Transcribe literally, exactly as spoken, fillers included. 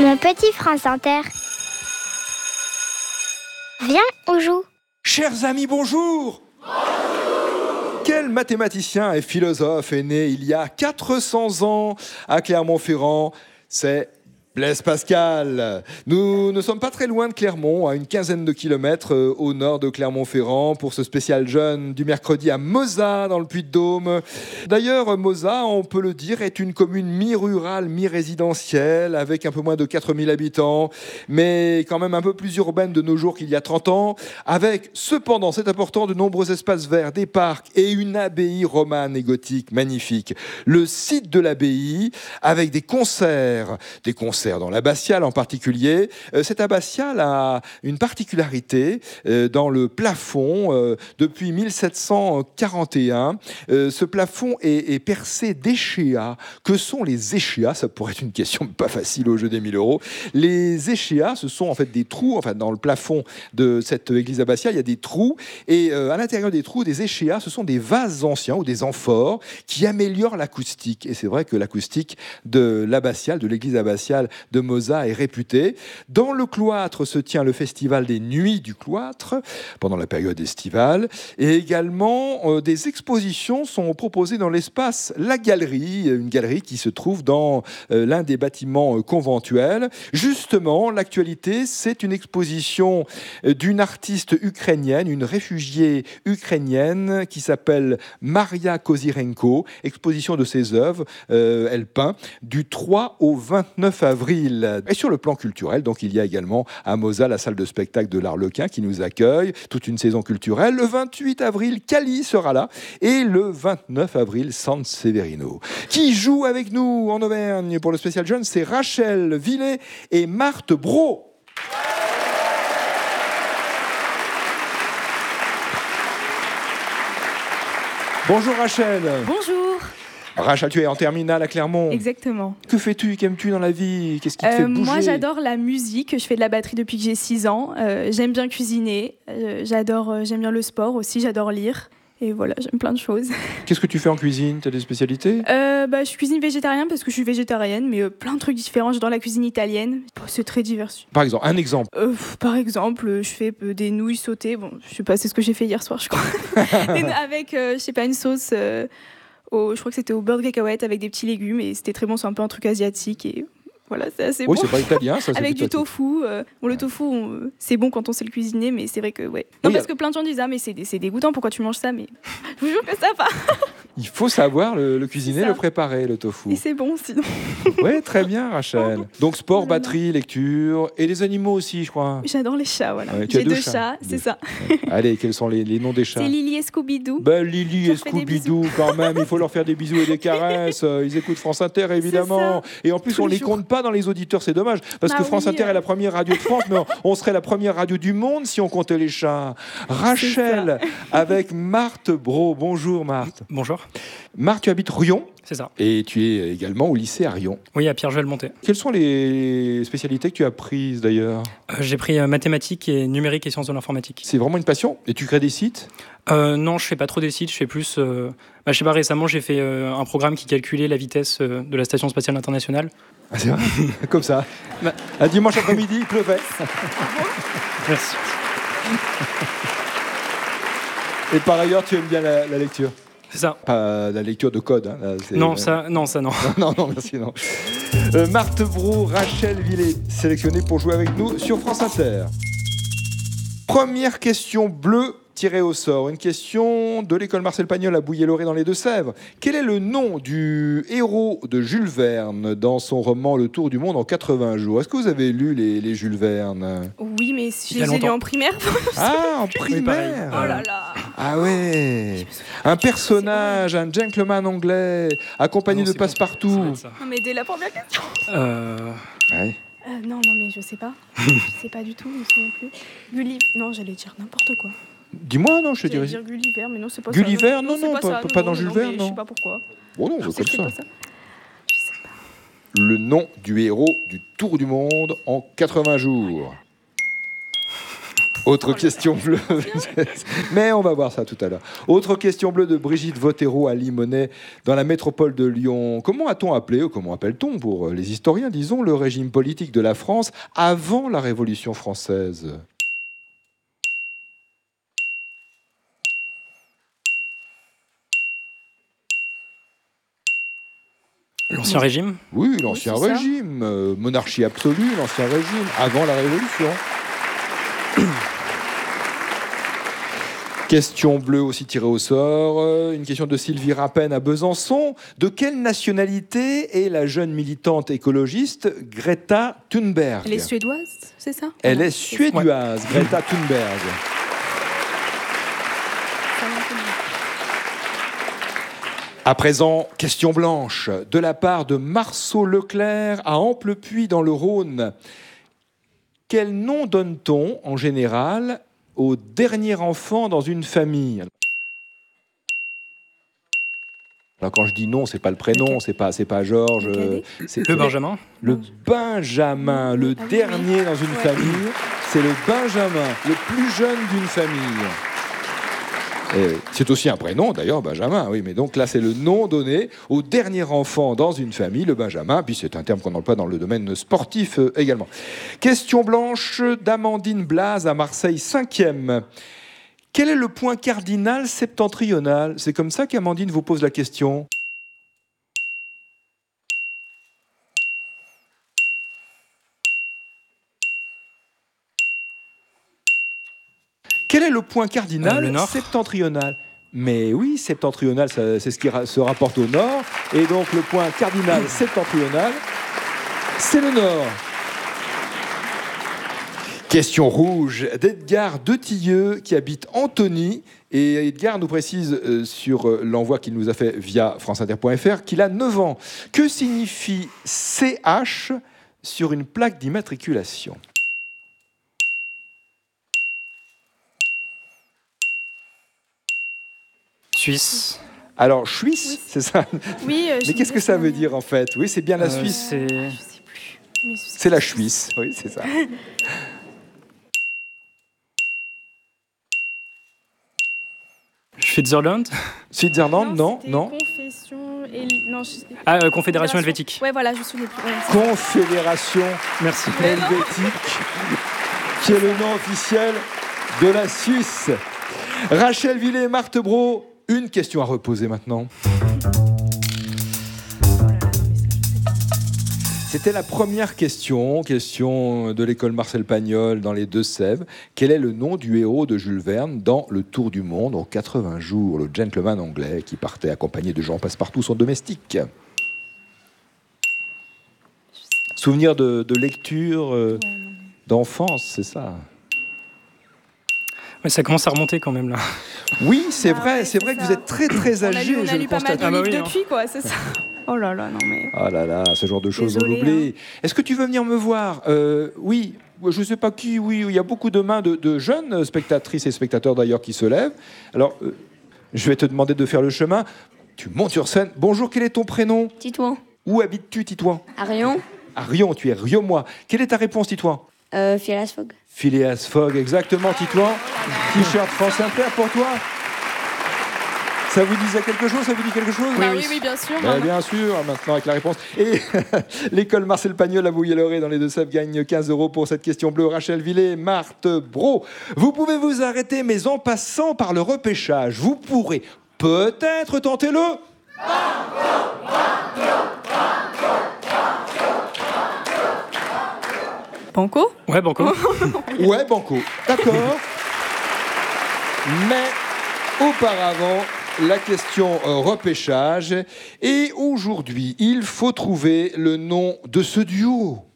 Mon petit France Inter. Viens, on joue. Chers amis, bonjour. Quel mathématicien et philosophe est né il y a quatre cents ans à Clermont-Ferrand? C'est Blaise Pascal. Nous ne sommes pas très loin de Clermont, à une quinzaine de kilomètres euh, au nord de Clermont-Ferrand, pour ce spécial jeune du mercredi à Mozat, dans le Puy-de-Dôme. D'ailleurs, Mozat, on peut le dire, est une commune mi-rurale, mi-résidentielle, avec un peu moins de quatre mille habitants, mais quand même un peu plus urbaine de nos jours qu'il y a trente ans, avec cependant, c'est important, de nombreux espaces verts, des parcs et une abbaye romane et gothique magnifique. Le site de l'abbaye, avec des concerts, des concerts dans l'abbatiale en particulier. Euh, cette abbatiale a une particularité euh, dans le plafond euh, depuis mille sept cent quarante et un. Euh, ce plafond est, est percé d'échéas. Que sont les échéas? Ça pourrait être une question pas facile au jeu des mille euros. Les échéas, ce sont en fait des trous. Enfin, dans le plafond de cette église abbatiale, il y a des trous. Et euh, à l'intérieur des trous, des échéas, ce sont des vases anciens ou des amphores qui améliorent l'acoustique. Et c'est vrai que l'acoustique de l'abbatiale, de l'église abbatiale de Mozat est réputé. Dans le cloître se tient le festival des Nuits du Cloître pendant la période estivale, et également euh, des expositions sont proposées dans l'espace La Galerie, une galerie qui se trouve dans euh, l'un des bâtiments euh, conventuels. Justement, l'actualité, c'est une exposition euh, d'une artiste ukrainienne, une réfugiée ukrainienne qui s'appelle Maria Kozyrenko. Exposition de ses œuvres, euh, elle peint du trois au vingt-neuf avril. Et sur le plan culturel, donc il y a également à Mozat la salle de spectacle de l'Arlequin qui nous accueille, toute une saison culturelle. Le vingt-huit avril, Cali sera là, et le vingt-neuf avril, San Severino. Qui joue avec nous en Auvergne pour le spécial jeune, c'est Rachel Villet et Marthe Brault. Bonjour Rachel. Bonjour. Rachel, tu es en terminale à Clermont. Exactement. Que fais-tu, qu'aimes-tu dans la vie? Qu'est-ce qui te euh, fait bouger? Moi, j'adore la musique. Je fais de la batterie depuis que j'ai six ans. Euh, j'aime bien cuisiner. Euh, j'adore, euh, j'aime bien le sport aussi. J'adore lire. Et voilà, j'aime plein de choses. Qu'est-ce que tu fais en cuisine? Tu as des spécialités? euh, bah, Je cuisine végétarien parce que je suis végétarienne, mais euh, plein de trucs différents. J'adore la cuisine italienne. C'est très divers. Par exemple, un exemple. Euh, par exemple, je fais euh, des nouilles sautées. Bon, je sais pas, c'est ce que j'ai fait hier soir, je crois. Avec, euh, je sais pas, une sauce... Euh, Au, je crois que c'était au beurre de cacahuète avec des petits légumes et c'était très bon, c'est un peu un truc asiatique et voilà, c'est assez bon. Oui, c'est pas italien, ça. Avec du plutôt... tofu. Euh, bon, le tofu, on, c'est bon quand on sait le cuisiner, mais c'est vrai que ouais. Non, oui, parce que plein de gens disent ah mais c'est, c'est dégoûtant, pourquoi tu manges ça? Mais je vous jure que ça va. Il faut savoir le, le cuisiner, le préparer, le tofu. Et c'est bon sinon. Oui, très bien, Rachel. Donc sport, batterie, lecture et les animaux aussi, je crois. J'adore les chats, voilà. Ouais, J'ai deux, deux chats, chats, c'est ça. Ouais. Allez, quels sont les, les noms des chats? C'est Lily et Scooby-Doo. Ben, Lily et Scooby-Doo, quand même, il faut leur faire des bisous et des caresses. Ils écoutent France Inter, évidemment. Et en plus, Tous on les, les compte pas dans les auditeurs, c'est dommage. Parce ah, que France oui, Inter euh... est la première radio de France, mais on serait la première radio du monde si on comptait les chats. Rachel, avec Marthe Brault. Bonjour, Marthe. Bonjour. Marthe, tu habites Rion. C'est ça. Et tu es également au lycée à Rion. Oui, à Pierre-Joël-Montet. Quelles sont les spécialités que tu as prises d'ailleurs? euh, J'ai pris euh, mathématiques et numérique et sciences de l'informatique. C'est vraiment une passion? Et tu crées des sites? euh, Non, je fais pas trop des sites, je fais plus... Euh... Bah, je sais pas, récemment j'ai fait euh, un programme qui calculait la vitesse euh, de la Station Spatiale Internationale. Ah c'est vrai? Comme ça. Bah... Un dimanche après-midi, il pleuvait. Merci. Et par ailleurs, tu aimes bien la, la lecture? C'est ça. Pas la lecture de code. Hein, là, c'est... Non, ça, non, ça, non. non, non, merci, non. Euh, Marthe Brault, Rachel Villet, sélectionnée pour jouer avec nous sur France Inter. Première question bleue tirée au sort. Une question de l'école Marcel Pagnol à Bouillé-Loré dans les Deux-Sèvres. Quel est le nom du héros de Jules Verne dans son roman Le Tour du monde en quatre-vingts jours? Est-ce que vous avez lu les, les Jules Verne? Oui, mais je les ai lus en primaire. Ah, en primaire. Oh là là. Ah ouais. Un personnage, un gentleman anglais, accompagné non, de Passepartout. Non, mais dès la première question. Euh... Ouais. Euh, non, non, mais je sais pas. Je sais pas du tout, je me souviens plus. Gulliver. Non, j'allais dire n'importe quoi. Dis-moi, non, je te dirais. J'allais dire Gulliver, mais non, c'est pas Gulliver, ça. non, non, non, pas, pas, ça. pas non, dans non, Jules non, Verne, non. Je sais pas pourquoi. Bon, non, je c'est comme ça. ça. Je sais pas. Le nom du héros du Tour du monde en quatre-vingts jours. Autre question bleue. Mais on va voir ça tout à l'heure. Autre question bleue de Brigitte Votero à Limonest, dans la métropole de Lyon. Comment a-t-on appelé, ou comment appelle-t-on pour les historiens, disons, le régime politique de la France avant la Révolution française ? L'ancien régime ? Oui, l'ancien Oui, c'est ça. régime. Euh, monarchie absolue, l'ancien régime, avant la Révolution. Question bleue aussi tirée au sort. Euh, Une question de Sylvie Rappen à Besançon. De quelle nationalité est la jeune militante écologiste Greta Thunberg ? Elle est suédoise, c'est ça? Elle Non, est c'est- suédoise, Greta Thunberg. ça va un peu mieux. À présent, question blanche, de la part de Marceau Leclerc à Amplepuis dans le Rhône. Quel nom donne-t-on en général au dernier enfant dans une famille ? Alors quand je dis non, c'est pas le prénom, c'est pas c'est pas Georges, Le cadet euh, c'est Le Benjamin ? le Benjamin, le Ah oui, dernier dans une Ouais. famille, c'est le Benjamin, le plus jeune d'une famille. Et c'est aussi un prénom d'ailleurs, Benjamin, oui, mais donc là c'est le nom donné au dernier enfant dans une famille, le Benjamin, puis c'est un terme qu'on emploie dans le domaine sportif euh, également. Question blanche d'Amandine Blaz à Marseille, cinquième. Quel est le point cardinal septentrional ? C'est comme ça qu'Amandine vous pose la question. Quel est le point cardinal Euh, le nord. septentrional ? Mais oui, septentrional, ça- c'est ce qui ra- se rapporte au nord. Et donc le point cardinal septentrional, c'est le nord. Question rouge d'Edgar Detilleux qui habite Antony. Et Edgar nous précise euh, sur euh, l'envoi qu'il nous a fait via franceinter point f r qu'il a neuf ans. Que signifie C H sur une plaque d'immatriculation ? Suisse. Alors, Suisse, Oui. c'est ça. Oui, euh, je Mais qu'est-ce que disais ça veut dire en fait ? Oui, c'est bien la Euh, Suisse. C'est... Je sais plus. Mais je sais C'est la plus. Suisse. Oui, c'est ça. Switzerland ? Switzerland, non, c'était non. Confession et non, je- Ah, euh, Confédération helvétique. Ouais, voilà, je me souviens plus. Ouais, c'est- Confédération Merci. helvétique, qui est le nom officiel de la Suisse. Rachel Villet, Marthe Bro, une question à reposer maintenant. Oh là là, non, mais ça, je sais pas. C'était la première question, question de l'école Marcel Pagnol dans les Deux-Sèvres. Quel est le nom du héros de Jules Verne dans Le Tour du Monde en quatre-vingts jours, le gentleman anglais qui partait accompagné de Jean Passepartout, son domestique? Souvenir de, de lecture, euh, Ouais, non. d'enfance, c'est ça? Ouais, ça commence à remonter quand même là. Oui, c'est Ah vrai, ouais, c'est c'est vrai que ça. vous êtes très très On a lu, âgé, on a je lu le pas mal constate. de Ah bah livres oui, hein. depuis, quoi, c'est ça. Oh là là, non mais. Ah là là, ce genre de choses on Désolée, oublie. Est-ce que tu veux venir me voir? Euh, Oui, je ne sais pas qui, oui, il y a beaucoup de mains de, de jeunes spectatrices et spectateurs d'ailleurs qui se lèvent. Alors, euh, je vais te demander de faire le chemin. Tu montes sur scène. Bonjour, quel est ton prénom? Titouan. Où habites-tu, Titouan? Arion. À Rion, tu es Riomois. Quelle est ta réponse, Titouan? Euh, Phileas Fogg. Phileas Fogg, exactement, Titouan. T-shirt France Inter pour toi. Ça vous disait quelque chose? Ça vous dit quelque chose? Bah oui, oui, bien sûr. Ben, maman. bien sûr, maintenant avec la réponse. Et l'école Marcel Pagnol à Bouillé-Loré dans les Deux-Sèvres gagne quinze euros pour cette question bleue. Rachel Villet, Marthe Bro. Vous pouvez vous arrêter, mais en passant par le repêchage, vous pourrez peut-être tenter le... Banco. Ouais, Banco. Ouais, Banco. D'accord. Mais auparavant, la question euh, repêchage. Et aujourd'hui, il faut trouver le nom de ce duo.